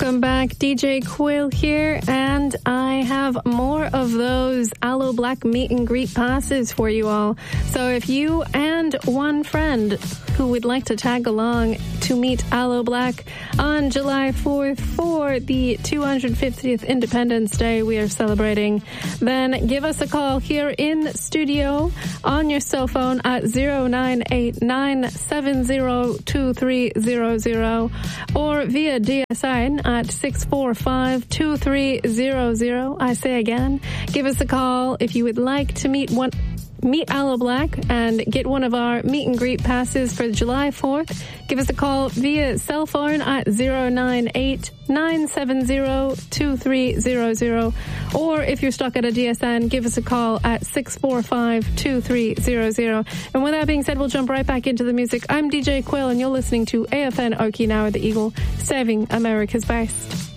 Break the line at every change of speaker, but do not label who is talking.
Welcome back. DJ Quill here, and I have more of those Aloe Blacc meet and greet passes for you all. So if you and one friend who would like to tag along to meet Aloe Blacc on July 4th for the 250th Independence Day we are celebrating, then give us a call here in studio on your cell phone at 0989702300 or via DSN at 645-2300. I say again, give us a call if you would like to meet Aloe Blacc and get one of our meet and greet passes for July 4th. Give us a call via cell phone at 0989702300, or if you're stuck at a DSN, give us a call at 645-2300. And with that being said, we'll jump right back into the music. I'm DJ Quill, and you're listening to AFN Okinawa, the Eagle, serving America's best.